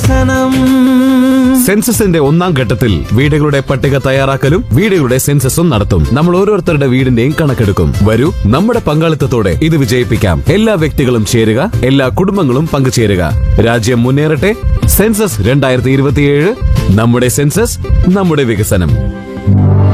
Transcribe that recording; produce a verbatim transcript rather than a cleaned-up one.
വികസനം. സെൻസസിന്റെ ഒന്നാം ഘട്ടത്തിൽ വീടുകളുടെ പട്ടിക തയ്യാറാക്കലും വീടുകളുടെ സെൻസസും നടത്തും. നമ്മൾ ഓരോരുത്തരുടെ വീടിന്റെയും കണക്കെടുക്കും. വരൂ, നമ്മുടെ പങ്കാളിത്തത്തോടെ ഇത് വിജയിപ്പിക്കാം. എല്ലാ വ്യക്തികളും ചേരുക, എല്ലാ കുടുംബങ്ങളും പങ്കുചേരുക. രാജ്യം മുന്നേറട്ടെ. സെൻസസ് രണ്ടായിരത്തി ഇരുപത്തിയേഴ്, നമ്മുടെ സെൻസസ്, നമ്മുടെ വികസനം.